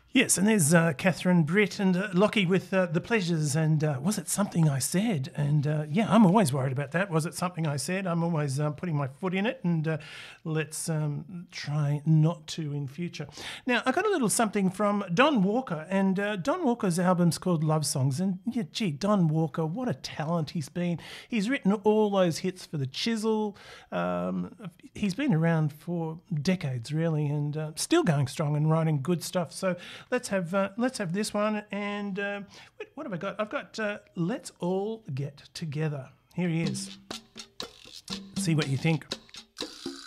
Yes, and there's Catherine Britt and Lockie with The Pleasures and Was It Something I Said? And yeah, I'm always worried about that. Was it something I said? I'm always putting my foot in it, and let's try not to in future. Now, I got a little something from Don Walker, and Don Walker's album's called Love Songs. And yeah, gee, Don Walker, what a talent he's been. He's written all those hits for the Chisel. He's been around for decades, really, and still going strong and writing good stuff. So let's have this one, and what have I got? I've got Let's All Get Together. Here he is. See what you think.